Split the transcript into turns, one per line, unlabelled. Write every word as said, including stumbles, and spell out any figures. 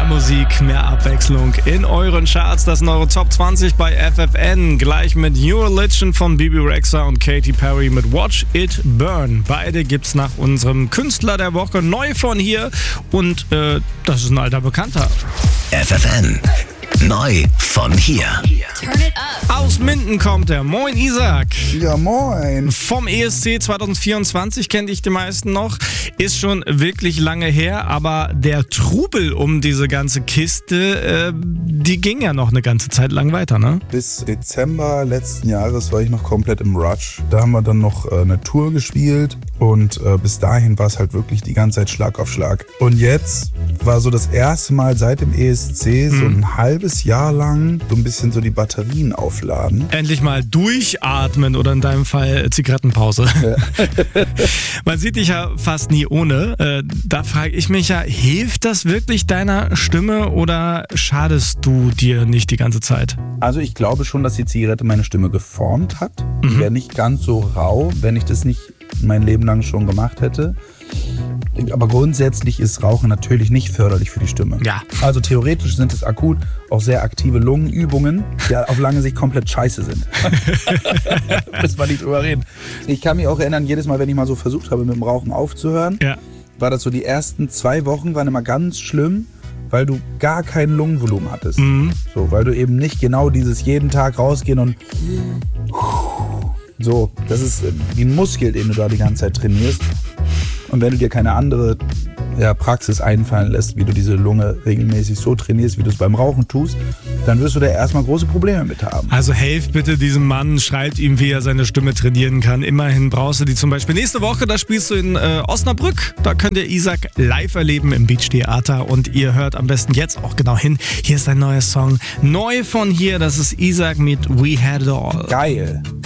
Musik, mehr Abwechslung in euren Charts. Das sind eure Top zwanzig bei F F N. Gleich mit New Religion von Bebe Rexha und Katy Perry mit Watch It Burn. Beide gibt's nach unserem Künstler der Woche neu von hier. Und äh, das ist ein alter Bekannter.
F F N. Neu von hier.
Turn it up.
Aus Minden kommt er. Moin Isaac.
Ja, moin.
Vom E S C zwanzig vierundzwanzig kennt ich die meisten noch. Ist schon wirklich lange her, aber der Trubel um diese ganze Kiste, äh, die ging ja noch eine ganze Zeit lang weiter, ne?
Bis Dezember letzten Jahres war ich noch komplett im Rush. Da haben wir dann noch äh, eine Tour gespielt und äh, bis dahin war es halt wirklich die ganze Zeit Schlag auf Schlag. Und jetzt war so das erste Mal seit dem E S C so ein halbes Jahr lang so ein bisschen so die Batterien aufladen.
Endlich mal durchatmen oder in deinem Fall Zigarettenpause. Ja. Man sieht dich ja fast nie ohne. Äh, da frage ich mich ja, hilft das wirklich deiner Stimme oder schadest du dir nicht die ganze Zeit?
Also ich glaube schon, dass die Zigarette meine Stimme geformt hat. Die wäre nicht ganz so rau, wenn ich das nicht mein Leben lang schon gemacht hätte. Aber grundsätzlich ist Rauchen natürlich nicht förderlich für die Stimme.
Ja.
Also theoretisch sind es akut auch sehr aktive Lungenübungen, die auf lange Sicht komplett scheiße sind. Müssen wir nicht drüber reden. Ich kann mich auch erinnern, jedes Mal, wenn ich mal so versucht habe, mit dem Rauchen aufzuhören, ja. war das so, die ersten zwei Wochen waren immer ganz schlimm, weil du gar kein Lungenvolumen hattest. Mhm. So, weil du eben nicht genau dieses jeden Tag rausgehen und so, das ist wie ein Muskel, den du da die ganze Zeit trainierst. Und wenn du dir keine andere ja, Praxis einfallen lässt, wie du diese Lunge regelmäßig so trainierst, wie du es beim Rauchen tust, dann wirst du da erstmal große Probleme mit haben.
Also helft bitte diesem Mann, schreibt ihm, wie er seine Stimme trainieren kann. Immerhin brauchst du die zum Beispiel nächste Woche, da spielst du in äh, Osnabrück. Da könnt ihr Isaac live erleben im Beach Theater und ihr hört am besten jetzt auch genau hin. Hier ist ein neuer Song, neu von hier, das ist Isaac mit We Had It All.
Geil.